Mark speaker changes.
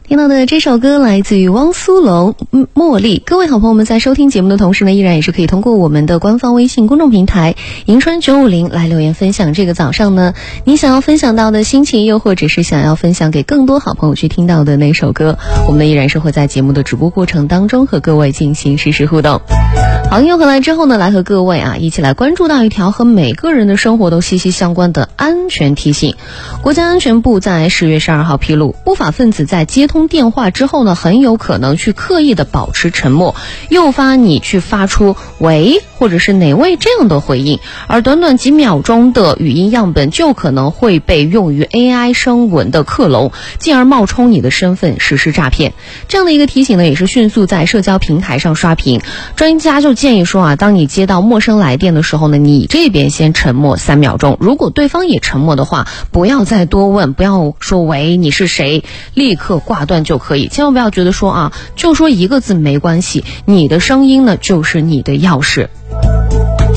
Speaker 1: 听到的这首歌来自于汪苏泷茉莉。各位好朋友们在收听节目的同时呢，依然也是可以通过我们的官方微信公众平台迎春950来留言分享这个早上呢你想要分享到的心情，又或者是想要分享给更多好朋友去听到的那首歌，我们呢依然是会在节目的直播过程当中和各位进行实时互动。好，又回来之后呢，来和各位一起来关注到一条和每个人的生活都息息相关的安全提醒。国家安全部在10月12号披露，不法分子在接通电话之后呢，很有可能去刻意的保持沉默，诱发你去发出喂或者是哪位这样的回应，而短短几秒钟的语音样本就可能会被用于 AI 声纹的克隆，进而冒充你的身份实施诈骗。这样的一个提醒呢，也是迅速在社交平台上刷屏。专家就建议说当你接到陌生来电的时候呢，你这边先沉默3秒钟，如果对方也沉默的话，不要再多问，不要说喂你是谁，立刻挂断就可以。千万不要觉得说就说一个字没关系，你的声音呢就是你的钥匙。